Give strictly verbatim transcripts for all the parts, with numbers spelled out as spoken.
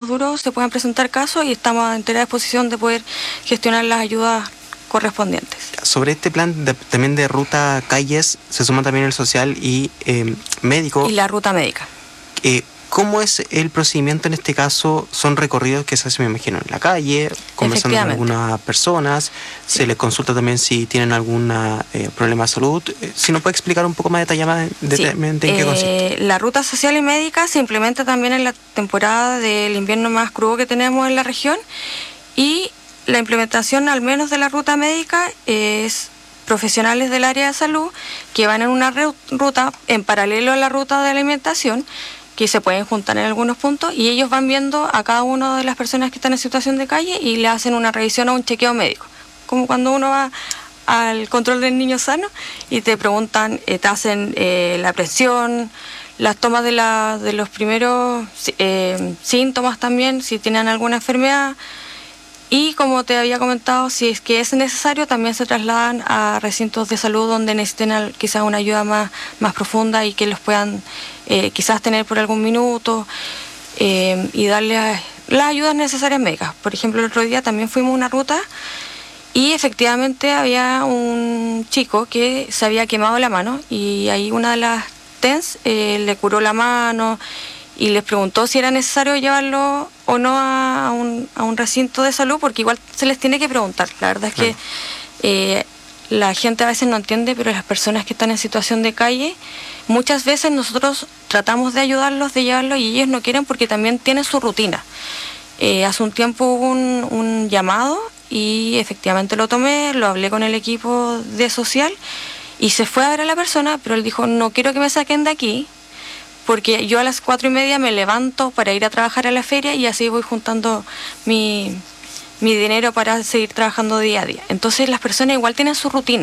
futuro se puedan presentar casos y estamos a entera disposición de poder gestionar las ayudas correspondientes. Sobre este plan de, también de ruta calles, se suma también el social y eh, médico. Y la ruta médica. Eh, ¿Cómo es el procedimiento en este caso? Son recorridos que se hacen, me imagino, en la calle, conversando con algunas personas, sí. Se les consulta también si tienen algún eh, problema de salud. Eh, si nos puede explicar un poco más detalladamente sí. en qué consiste. Eh, la ruta social y médica se implementa también en la temporada del invierno más crudo que tenemos en la región, y la implementación al menos de la ruta médica es profesionales del área de salud que van en una ruta en paralelo a la ruta de alimentación, que se pueden juntar en algunos puntos, y ellos van viendo a cada una de las personas que están en situación de calle y le hacen una revisión o un chequeo médico, como cuando uno va al control del niño sano y te preguntan, eh, te hacen eh, la presión, las tomas de, la, de los primeros eh, síntomas también, si tienen alguna enfermedad, y como te había comentado, si es que es necesario, también se trasladan a recintos de salud donde necesiten al, quizás una ayuda más, más profunda y que los puedan eh, quizás tener por algún minuto eh, y darles las ayudas necesarias médicas. Por ejemplo, el otro día también fuimos a una ruta y efectivamente había un chico que se había quemado la mano, y ahí una de las T E N S eh, le curó la mano y les preguntó si era necesario llevarlo o no a un, a un recinto de salud, porque igual se les tiene que preguntar. La verdad es que eh, la gente a veces no entiende, pero las personas que están en situación de calle, muchas veces nosotros tratamos de ayudarlos, de llevarlos, y ellos no quieren porque también tienen su rutina. Eh, hace un tiempo hubo un, un llamado y efectivamente lo tomé, lo hablé con el equipo de social y se fue a ver a la persona, pero él dijo, no quiero que me saquen de aquí, porque yo a las cuatro y media me levanto para ir a trabajar a la feria y así voy juntando mi, mi dinero para seguir trabajando día a día. Entonces las personas igual tienen su rutina.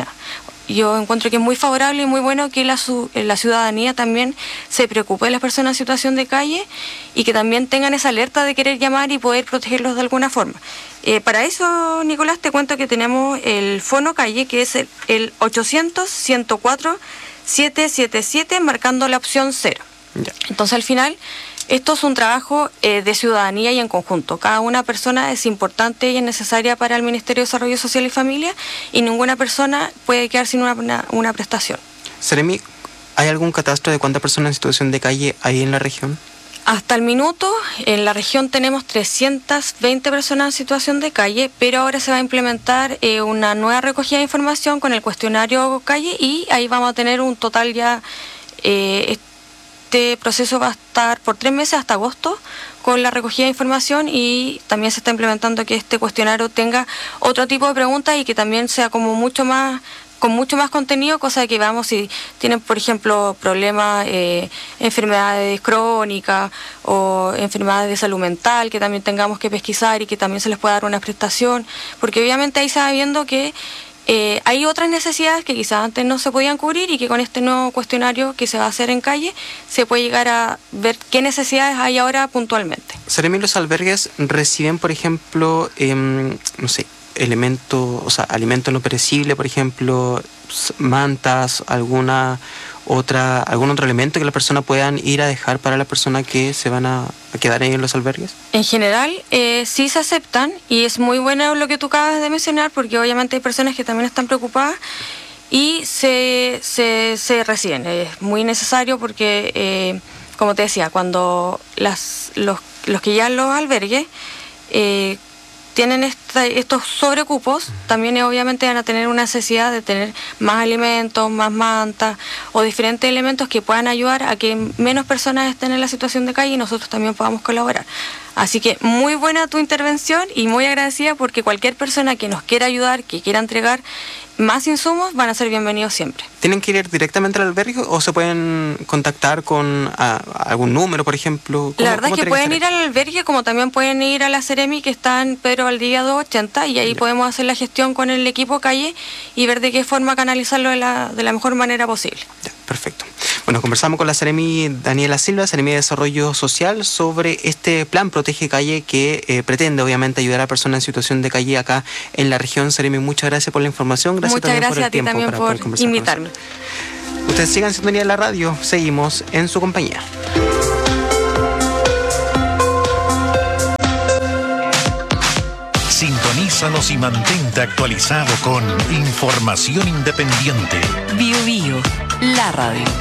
Yo encuentro que es muy favorable y muy bueno que la, la ciudadanía también se preocupe de las personas en situación de calle y que también tengan esa alerta de querer llamar y poder protegerlos de alguna forma. Eh, para eso, Nicolás, te cuento que tenemos el Fono Calle, que es el, el ochocientos, ciento cuatro, setecientos setenta y siete, marcando la opción cero. Ya. Entonces, al final, esto es un trabajo eh, de ciudadanía y en conjunto. Cada una persona es importante y es necesaria para el Ministerio de Desarrollo Social y Familia, y ninguna persona puede quedar sin una, una, una prestación. Seremi, ¿hay algún catastro de cuántas personas en situación de calle hay en la región? Hasta el minuto, en la región tenemos trescientas veinte personas en situación de calle, pero ahora se va a implementar eh, una nueva recogida de información con el cuestionario calle, y ahí vamos a tener un total ya... Eh, Este proceso va a estar por tres meses hasta agosto con la recogida de información, y también se está implementando que este cuestionario tenga otro tipo de preguntas y que también sea como mucho más, con mucho más contenido, cosa de que veamos si tienen, por ejemplo, problemas, eh, enfermedades crónicas o enfermedades de salud mental, que también tengamos que pesquisar y que también se les pueda dar una prestación, porque obviamente ahí se va viendo que Eh, hay otras necesidades que quizás antes no se podían cubrir y que con este nuevo cuestionario que se va a hacer en calle se puede llegar a ver qué necesidades hay ahora puntualmente. Seremi, los albergues reciben, por ejemplo, eh, no sé, elementos, o sea, alimento no perecible, por ejemplo, mantas, alguna otra, algún otro elemento que las personas puedan ir a dejar para las personas que se van a, a quedar ahí en los albergues? En general, eh, sí se aceptan, y es muy bueno lo que tú acabas de mencionar, porque obviamente hay personas que también están preocupadas y se, se, se reciben. Es muy necesario porque, eh, como te decía, cuando las, los, los que ya los albergues eh, tienen esta, estos sobrecupos, también obviamente van a tener una necesidad de tener más alimentos, más mantas o diferentes elementos que puedan ayudar a que menos personas estén en la situación de calle y nosotros también podamos colaborar. Así que muy buena tu intervención y muy agradecida, porque cualquier persona que nos quiera ayudar, que quiera entregar más insumos, van a ser bienvenidos siempre. ¿Tienen que ir directamente al albergue o se pueden contactar con a, algún número, por ejemplo? La verdad es que pueden ir al albergue, como también pueden ir a la Seremi, que está en Pedro Valdivia doscientos ochenta, y ahí ya podemos hacer la gestión con el equipo calle y ver de qué forma canalizarlo de la, de la mejor manera posible. Ya, perfecto. Bueno, conversamos con la Seremi Daniela Silva, Seremi de Desarrollo Social, sobre este plan Protege Calle que eh, pretende obviamente ayudar a personas en situación de calle acá en la región. Seremi, muchas gracias por la información. Gracias muchas también gracias por el a ti tiempo también para por poder conversar invitarme. Ustedes sigan en sintonía de la radio. Seguimos en su compañía. Sintonízanos y mantente actualizado con información independiente. Bio Bio, la radio.